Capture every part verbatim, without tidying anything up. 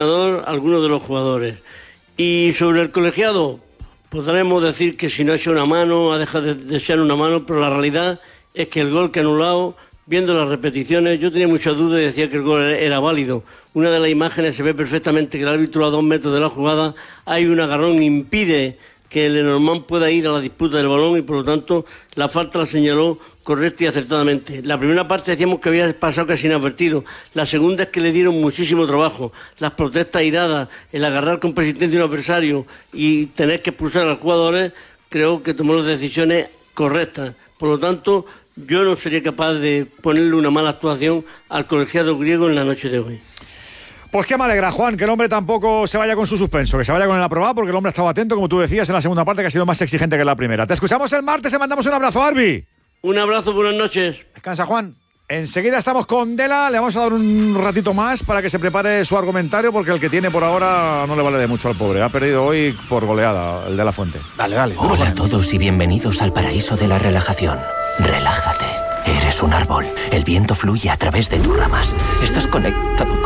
algunos de los jugadores. Y sobre el colegiado, podremos decir que si no ha hecho una mano, ha dejado de, de ser una mano, pero la realidad es que el gol que ha anulado, viendo las repeticiones, yo tenía muchas dudas y decía que el gol era válido. Una de las imágenes se ve perfectamente que el árbitro a dos metros de la jugada, hay un agarrón, impide que Lenormand pueda ir a la disputa del balón y por lo tanto la falta la señaló correcta y acertadamente. La primera parte decíamos que había pasado casi inadvertido, la segunda es que le dieron muchísimo trabajo, las protestas iradas, el agarrar con persistencia a un adversario y tener que expulsar a los jugadores, creo que tomó las decisiones correctas. Por lo tanto, yo no sería capaz de ponerle una mala actuación al colegiado griego en la noche de hoy. Pues qué me alegra, Juan, que el hombre tampoco se vaya con su suspenso, que se vaya con el aprobado, porque el hombre estaba atento, como tú decías, en la segunda parte, que ha sido más exigente que en la primera. Te escuchamos el martes, te mandamos un abrazo, Arbi. Un abrazo, buenas noches. Descansa, Juan. Enseguida estamos con Dela, le vamos a dar un ratito más para que se prepare su argumentario, porque el que tiene por ahora no le vale de mucho al pobre. Ha perdido hoy por goleada, el de la Fuente. Dale, dale. Hola a todos y bienvenidos al paraíso de la relajación. Relájate. Eres un árbol. El viento fluye a través de tus ramas. Estás conectado.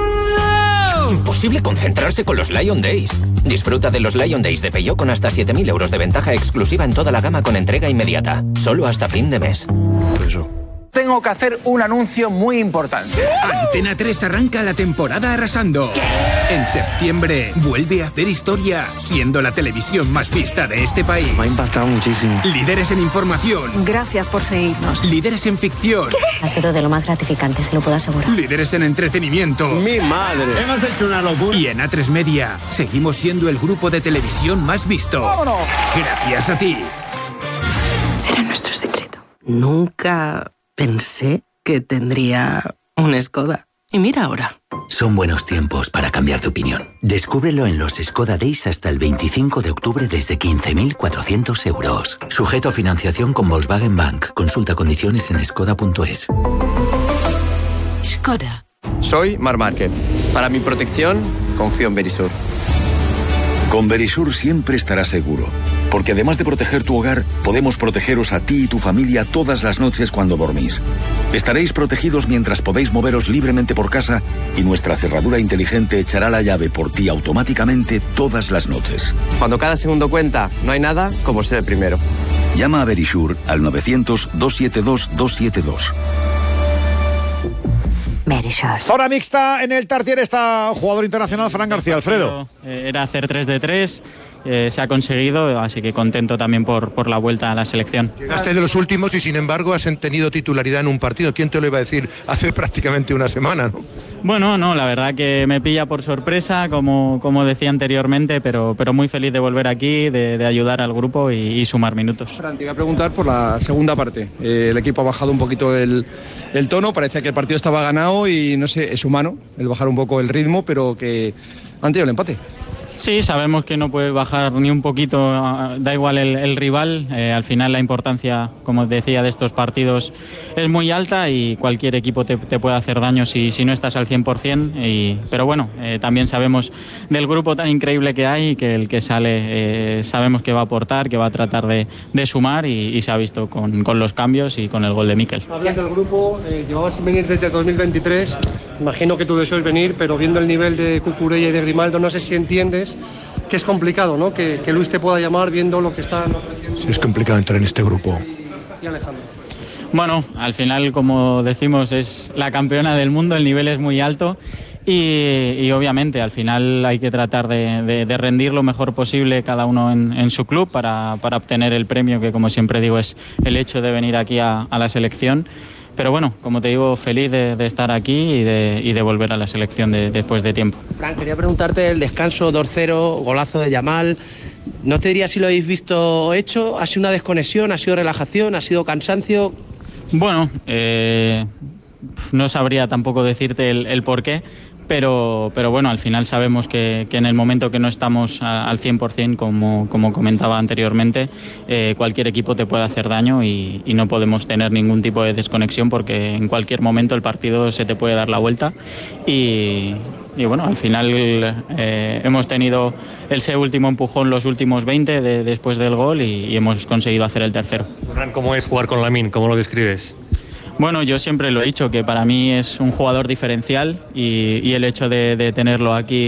Imposible concentrarse con los Lion Days. Disfruta de los Lion Days de Peugeot con hasta siete mil euros de ventaja exclusiva en toda la gama con entrega inmediata. Solo hasta fin de mes. Eso. Tengo que hacer un anuncio muy importante. Antena tres arranca la temporada arrasando. ¿Qué? En septiembre vuelve a hacer historia, siendo la televisión más vista de este país. Me ha impactado muchísimo. Líderes en información. Gracias por seguirnos. Líderes en ficción. ¿Qué? Ha sido de lo más gratificante, se lo puedo asegurar. Líderes en entretenimiento. ¡Mi madre! Hemos hecho una locura. Y en A tres Media seguimos siendo el grupo de televisión más visto. ¡Vámonos! Gracias a ti. Será nuestro secreto. Nunca pensé que tendría un Skoda. Y mira ahora. Son buenos tiempos para cambiar de opinión. Descúbrelo en los Skoda Days hasta el veinticinco de octubre desde quince mil cuatrocientos euros. Sujeto a financiación con Volkswagen Bank. Consulta condiciones en skoda punto es. Skoda. Soy Mar Márquez. Para mi protección, confío en Verisur. Con Verisur siempre estarás seguro, porque además de proteger tu hogar, podemos protegeros a ti y tu familia todas las noches cuando dormís. Estaréis protegidos mientras podéis moveros libremente por casa y nuestra cerradura inteligente echará la llave por ti automáticamente todas las noches. Cuando cada segundo cuenta, no hay nada como ser el primero. Llama a Verisur al novecientos, doscientos setenta y dos, doscientos setenta y dos. Zona mixta en el Tartiere está jugador internacional Fran García. Alfredo. Era hacer tres de tres, eh, se ha conseguido, así que contento también por, por la vuelta a la selección. Llegaste de los últimos y sin embargo has tenido titularidad en un partido. ¿Quién te lo iba a decir hace prácticamente una semana, ¿no? Bueno, no, la verdad que me pilla por sorpresa, como, como decía anteriormente, pero, pero muy feliz de volver aquí, de, de ayudar al grupo y, y sumar minutos. Fran, te iba a preguntar por la segunda parte. Eh, el equipo ha bajado un poquito el, el tono, parece que el partido estaba ganado y no sé, es humano el bajar un poco el ritmo, pero que han tenido el empate. Sí, sabemos que no puede bajar ni un poquito, da igual el, el rival, eh, al final la importancia, como decía, de estos partidos es muy alta y cualquier equipo te, te puede hacer daño si, si no estás al cien por ciento, y, pero bueno, eh, también sabemos del grupo tan increíble que hay, que el que sale eh, sabemos que va a aportar, que va a tratar de, de sumar y, y se ha visto con, con los cambios y con el gol de Mikel. Hablando del grupo, eh, llevabas sin venir desde dos mil veintitrés, imagino que tu deseo es venir, pero viendo el nivel de Cucurella y de Grimaldo, no sé si entiendes que es complicado, ¿no? Que, que Luis te pueda llamar viendo lo que están ofreciendo. Sí, es complicado entrar en este grupo. Y Alejandro. Bueno, al final, como decimos, es la campeona del mundo, el nivel es muy alto y, y obviamente al final hay que tratar de, de, de rendir lo mejor posible cada uno en, en su club para, para obtener el premio, que como siempre digo es el hecho de venir aquí a, a la selección. Pero bueno, como te digo, feliz de, de estar aquí y de, y de volver a la selección de, después de tiempo. Fran, quería preguntarte el descanso dos cero, golazo de Yamal. ¿No te diría si lo habéis visto hecho? ¿Ha sido una desconexión? ¿Ha sido relajación? ¿Ha sido cansancio? Bueno, eh, no sabría tampoco decirte el, el por qué. Pero, pero bueno, al final sabemos que, que en el momento que no estamos a, al cien por ciento, como, como comentaba anteriormente, eh, cualquier equipo te puede hacer daño y, y no podemos tener ningún tipo de desconexión porque en cualquier momento el partido se te puede dar la vuelta y, y bueno, al final eh, hemos tenido ese último empujón los últimos veinte de, después del gol y, y hemos conseguido hacer el tercero. ¿Cómo es jugar con Lamine? ¿Cómo lo describes? Bueno, yo siempre lo he dicho, que para mí es un jugador diferencial y, y el hecho de, de tenerlo aquí